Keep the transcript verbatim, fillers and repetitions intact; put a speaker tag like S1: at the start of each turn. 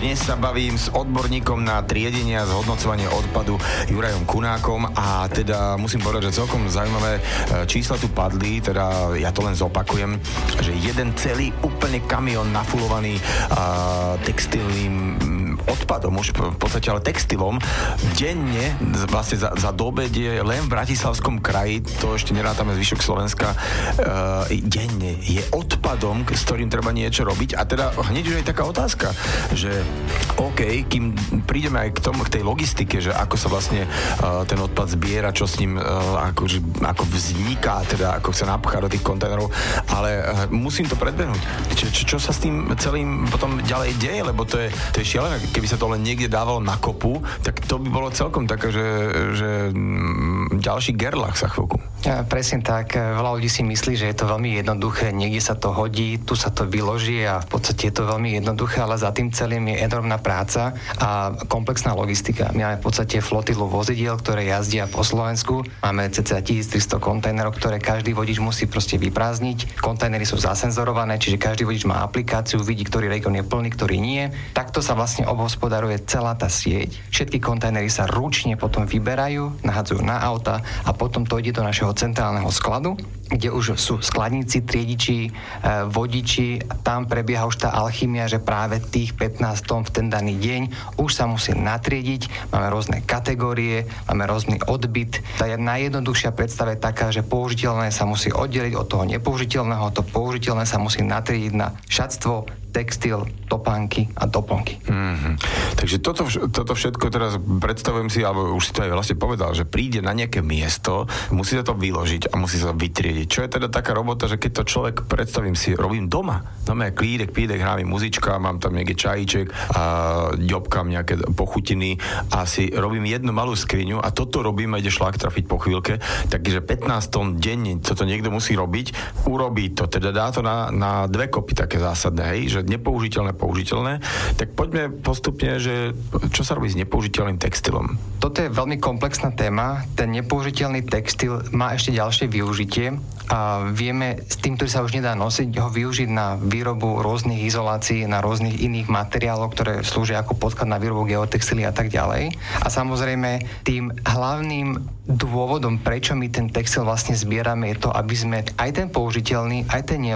S1: Dnes sa bavím s odborníkom na triedenie a zhodnocovanie odpadu Jurajom Kunákom a teda musím povedať, že celkom zaujímavé čísla tu padli, teda ja to len zopakujem, že jeden celý úplne kamión nafulovaný uh, textilným odpadom, už v podstate ale textilom, denne vlastne za, za dobedie len v Bratislavskom kraji, to ešte nerátame zvyšok Slovenska, uh, denne je odpadom, s ktorým treba niečo robiť a teda hneď už aj taká otázka, že OK, kým prídeme aj k tomu, k tej logistike, že ako sa vlastne uh, ten odpad zbiera, čo s ním uh, ako, že, ako vzniká, teda ako sa napchá do tých kontajnerov, ale uh, musím to predbehnúť. Čo, čo, čo sa s tým celým potom ďalej deje, lebo to je, to je šialené. Keby sa to len niekde dávalo na kopu, tak to by bolo celkom také, že, že mm, ďalší gerlach za chvíľku.
S2: Ja, presne tak. Veľa ľudí si myslí, že je to veľmi jednoduché, niekde sa to hodí, tu sa to vyloží a v podstate je to veľmi jednoduché, ale za tým celým je enormná práca a komplexná logistika. My máme v podstate flotilu vozidiel, ktoré jazdia po Slovensku. Máme cca tisíctristo kontajnerov, ktoré každý vodič musí proste vyprázdniť. Kontajnery sú zasenzorované, čiže každý vodič má aplikáciu, vidí, ktorý región je plný, ktorý nie. Takto sa vlastne obhospodaruje celá tá sieť. Všetky kontajnery sa ručne potom vyberajú, nahadzujú na auta a potom to ide do našeho centrálneho skladu, kde už sú skladníci, triediči, vodiči. Tam prebieha už tá alchymia, že práve tých pätnásť tón v ten daný deň už sa musí natriediť. Máme rôzne kategórie, máme rôzny odbyt. Tá najjednoduchšia predstava je taká, že použiteľné sa musí oddeliť od toho nepoužiteľného. To použiteľné sa musí natriediť na šatstvo, textil, topánky a doplnky.
S1: Mm-hmm. Takže toto, toto všetko teraz predstavujem si, alebo už si to aj vlastne povedal, že príde na nejaké miesto, musí sa to vyložiť a musí sa vytriediť. Čo je teda taká robota, že keď to človek, predstavím si, robím doma. Doma je klídek, pídek, hrám muzička, mám tam nejaký čajíček a ďobkám nejaké pochutiny a si robím jednu malú skriňu a toto robím a ide šlak trafiť po chvíľke. Takže pätnásť tón denne, toto niekto musí robiť, urobí to, teda dá to na, na dve kopy také zásadné, hej, že nepoužiteľné, použiteľné, tak poďme postupne, že čo sa robí s nepoužiteľným textilom?
S2: Toto je veľmi komplexná téma. Ten nepoužiteľný textil má ešte ďalšie využitie a vieme s tým, ktorý sa už nedá nosiť, ho využiť na výrobu rôznych izolácií, na rôznych iných materiálov, ktoré slúžia ako podklad na výrobu geotextíly a tak ďalej. A samozrejme tým hlavným dôvodom, prečo my ten textil vlastne zbierame, je to, aby sme aj ten použiteľný, aj ten